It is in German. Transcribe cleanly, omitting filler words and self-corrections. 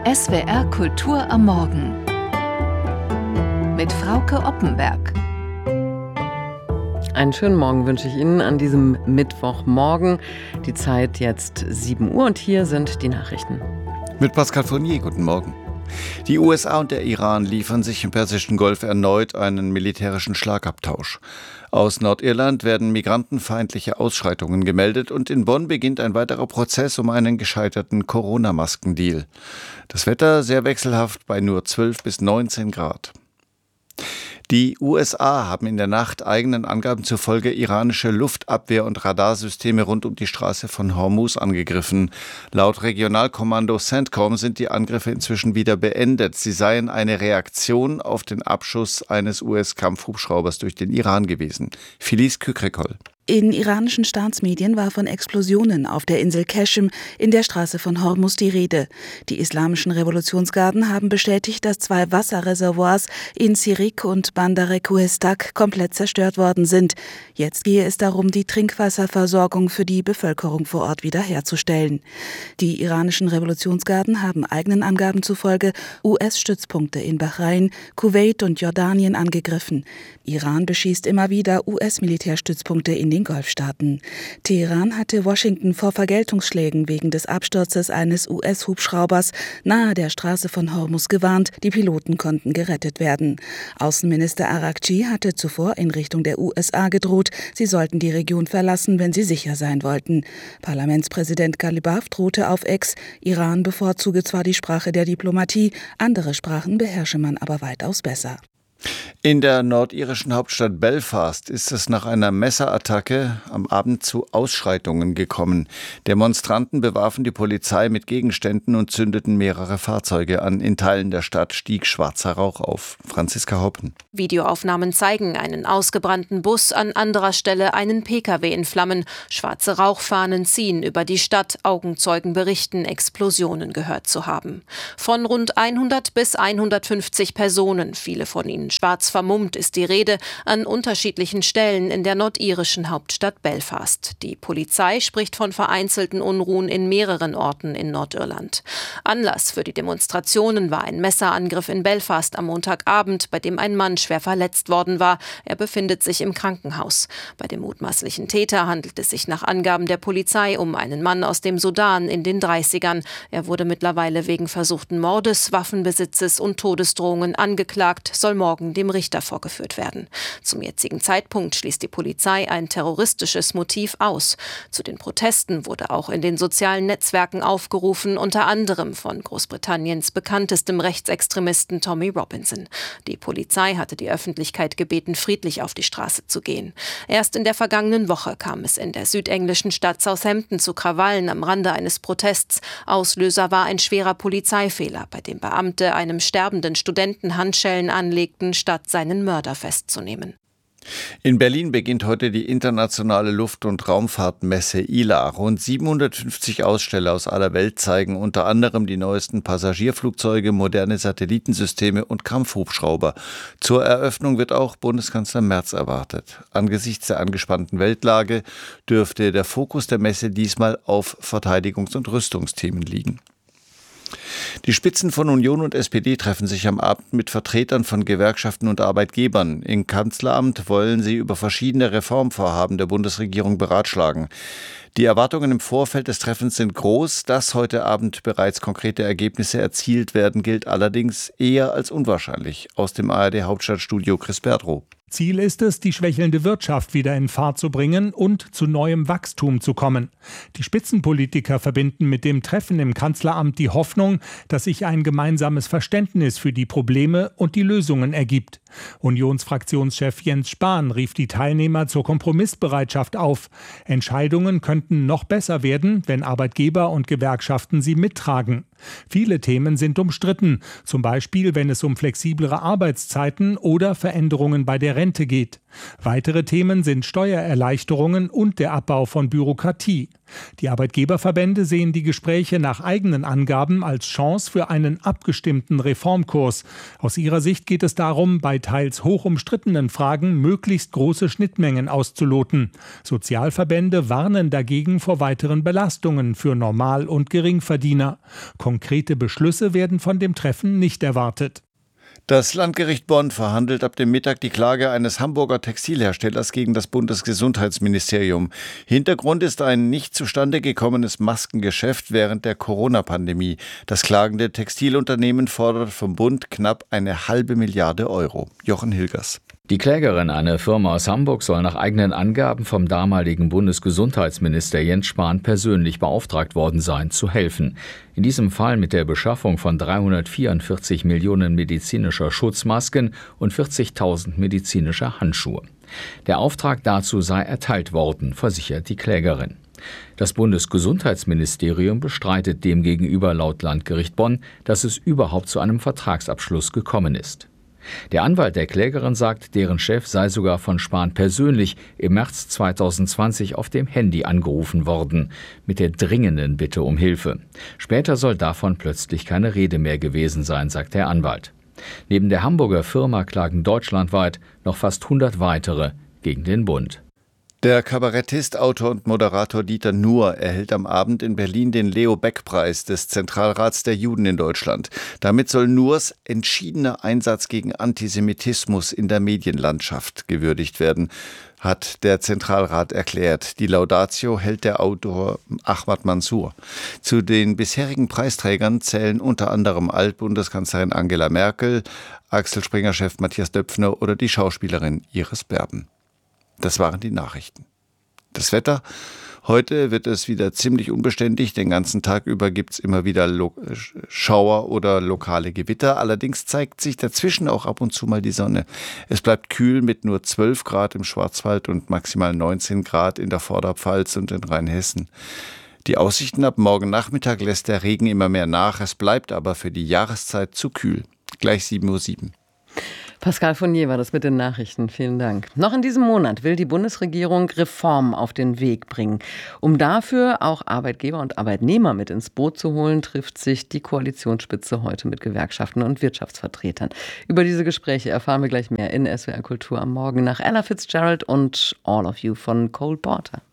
SWR Kultur am Morgen mit Frauke Oppenberg. Einen schönen Morgen wünsche ich Ihnen an diesem Mittwochmorgen. Die Zeit jetzt 7 Uhr und hier sind die Nachrichten. Mit Pascal Fournier, guten Morgen. Die USA und der Iran liefern sich im Persischen Golf erneut einen militärischen Schlagabtausch. Aus Nordirland werden migrantenfeindliche Ausschreitungen gemeldet und in Bonn beginnt ein weiterer Prozess um einen gescheiterten Corona-Maskendeal. Das Wetter sehr wechselhaft bei nur 12 bis 19 Grad. Die USA haben in der Nacht eigenen Angaben zufolge iranische Luftabwehr- und Radarsysteme rund um die Straße von Hormuz angegriffen. Laut Regionalkommando CENTCOM sind die Angriffe inzwischen wieder beendet. Sie seien eine Reaktion auf den Abschuss eines US-Kampfhubschraubers durch den Iran gewesen. Felice Kükrikol. In iranischen Staatsmedien war von Explosionen auf der Insel Qeshm in der Straße von Hormuz die Rede. Die islamischen Revolutionsgarden haben bestätigt, dass 2 Wasserreservoirs in Sirik und Bandar Kuhestak komplett zerstört worden sind. Jetzt gehe es darum, die Trinkwasserversorgung für die Bevölkerung vor Ort wiederherzustellen. Die iranischen Revolutionsgarden haben eigenen Angaben zufolge US-Stützpunkte in Bahrain, Kuwait und Jordanien angegriffen. Iran beschießt immer wieder US-Militärstützpunkte in den Golfstaaten. Teheran hatte Washington vor Vergeltungsschlägen wegen des Absturzes eines US-Hubschraubers nahe der Straße von Hormuz gewarnt. Die Piloten konnten gerettet werden. Außenminister Araghchi hatte zuvor in Richtung der USA gedroht, sie sollten die Region verlassen, wenn sie sicher sein wollten. Parlamentspräsident Ghalibaf drohte auf X, Iran bevorzuge zwar die Sprache der Diplomatie, andere Sprachen beherrsche man aber weitaus besser. In der nordirischen Hauptstadt Belfast ist es nach einer Messerattacke am Abend zu Ausschreitungen gekommen. Demonstranten bewarfen die Polizei mit Gegenständen und zündeten mehrere Fahrzeuge an. In Teilen der Stadt stieg schwarzer Rauch auf. Franziska Hoppen. Videoaufnahmen zeigen einen ausgebrannten Bus, an anderer Stelle einen Pkw in Flammen. Schwarze Rauchfahnen ziehen über die Stadt. Augenzeugen berichten, Explosionen gehört zu haben. Von rund 100 bis 150 Personen, viele von ihnen schwarz vermummt, ist die Rede an unterschiedlichen Stellen in der nordirischen Hauptstadt Belfast. Die Polizei spricht von vereinzelten Unruhen in mehreren Orten in Nordirland. Anlass für die Demonstrationen war ein Messerangriff in Belfast am Montagabend, bei dem ein Mann schwer verletzt worden war. Er befindet sich im Krankenhaus. Bei dem mutmaßlichen Täter handelt es sich nach Angaben der Polizei um einen Mann aus dem Sudan in den 30ern. Er wurde mittlerweile wegen versuchten Mordes, Waffenbesitzes und Todesdrohungen angeklagt, soll morgen dem Richter vorgeführt werden. Zum jetzigen Zeitpunkt schließt die Polizei ein terroristisches Motiv aus. Zu den Protesten wurde auch in den sozialen Netzwerken aufgerufen, unter anderem von Großbritanniens bekanntestem Rechtsextremisten Tommy Robinson. Die Polizei hatte die Öffentlichkeit gebeten, friedlich auf die Straße zu gehen. Erst in der vergangenen Woche kam es in der südenglischen Stadt Southampton zu Krawallen am Rande eines Protests. Auslöser war ein schwerer Polizeifehler, bei dem Beamte einem sterbenden Studenten Handschellen anlegten, statt seinen Mörder festzunehmen. In Berlin beginnt heute die internationale Luft- und Raumfahrtmesse ILA. Rund 750 Aussteller aus aller Welt zeigen unter anderem die neuesten Passagierflugzeuge, moderne Satellitensysteme und Kampfhubschrauber. Zur Eröffnung wird auch Bundeskanzler Merz erwartet. Angesichts der angespannten Weltlage dürfte der Fokus der Messe diesmal auf Verteidigungs- und Rüstungsthemen liegen. Die Spitzen von Union und SPD treffen sich am Abend mit Vertretern von Gewerkschaften und Arbeitgebern. Im Kanzleramt wollen sie über verschiedene Reformvorhaben der Bundesregierung beratschlagen. Die Erwartungen im Vorfeld des Treffens sind groß. Dass heute Abend bereits konkrete Ergebnisse erzielt werden, gilt allerdings eher als unwahrscheinlich. Aus dem ARD-Hauptstadtstudio Chris Bertrow. Ziel ist es, die schwächelnde Wirtschaft wieder in Fahrt zu bringen und zu neuem Wachstum zu kommen. Die Spitzenpolitiker verbinden mit dem Treffen im Kanzleramt die Hoffnung, dass sich ein gemeinsames Verständnis für die Probleme und die Lösungen ergibt. Unionsfraktionschef Jens Spahn rief die Teilnehmer zur Kompromissbereitschaft auf. Entscheidungen könnten noch besser werden, wenn Arbeitgeber und Gewerkschaften sie mittragen. Viele Themen sind umstritten, zum Beispiel wenn es um flexiblere Arbeitszeiten oder Veränderungen bei der Rente geht. Weitere Themen sind Steuererleichterungen und der Abbau von Bürokratie. Die Arbeitgeberverbände sehen die Gespräche nach eigenen Angaben als Chance für einen abgestimmten Reformkurs. Aus ihrer Sicht geht es darum, bei teils hoch umstrittenen Fragen möglichst große Schnittmengen auszuloten. Sozialverbände warnen dagegen vor weiteren Belastungen für Normal- und Geringverdiener. Konkrete Beschlüsse werden von dem Treffen nicht erwartet. Das Landgericht Bonn verhandelt ab dem Mittag die Klage eines Hamburger Textilherstellers gegen das Bundesgesundheitsministerium. Hintergrund ist ein nicht zustande gekommenes Maskengeschäft während der Corona-Pandemie. Das klagende Textilunternehmen fordert vom Bund knapp 1,5 Milliarde Euro. Jochen Hilgers. Die Klägerin, eine Firma aus Hamburg, soll nach eigenen Angaben vom damaligen Bundesgesundheitsminister Jens Spahn persönlich beauftragt worden sein, zu helfen. In diesem Fall mit der Beschaffung von 344 Millionen medizinischer Schutzmasken und 40.000 medizinischer Handschuhe. Der Auftrag dazu sei erteilt worden, versichert die Klägerin. Das Bundesgesundheitsministerium bestreitet demgegenüber laut Landgericht Bonn, dass es überhaupt zu einem Vertragsabschluss gekommen ist. Der Anwalt der Klägerin sagt, deren Chef sei sogar von Spahn persönlich im März 2020 auf dem Handy angerufen worden, mit der dringenden Bitte um Hilfe. Später soll davon plötzlich keine Rede mehr gewesen sein, sagt der Anwalt. Neben der Hamburger Firma klagen deutschlandweit noch fast 100 weitere gegen den Bund. Der Kabarettist, Autor und Moderator Dieter Nuhr erhält am Abend in Berlin den Leo-Beck-Preis des Zentralrats der Juden in Deutschland. Damit soll Nuhrs entschiedener Einsatz gegen Antisemitismus in der Medienlandschaft gewürdigt werden, hat der Zentralrat erklärt. Die Laudatio hält der Autor Ahmad Mansour. Zu den bisherigen Preisträgern zählen unter anderem Altbundeskanzlerin Angela Merkel, Axel Springer-Chef Matthias Döpfner oder die Schauspielerin Iris Berben. Das waren die Nachrichten. Das Wetter. Heute wird es wieder ziemlich unbeständig. Den ganzen Tag über gibt es immer wieder Schauer oder lokale Gewitter. Allerdings zeigt sich dazwischen auch ab und zu mal die Sonne. Es bleibt kühl mit nur 12 Grad im Schwarzwald und maximal 19 Grad in der Vorderpfalz und in Rheinhessen. Die Aussichten ab morgen Nachmittag lässt der Regen immer mehr nach. Es bleibt aber für die Jahreszeit zu kühl. Gleich 7:07 Uhr. Pascal Fournier war das mit den Nachrichten. Vielen Dank. Noch in diesem Monat will die Bundesregierung Reformen auf den Weg bringen. Um dafür auch Arbeitgeber und Arbeitnehmer mit ins Boot zu holen, trifft sich die Koalitionsspitze heute mit Gewerkschaften und Wirtschaftsvertretern. Über diese Gespräche erfahren wir gleich mehr in SWR Kultur am Morgen nach Ella Fitzgerald und All of You von Cole Porter.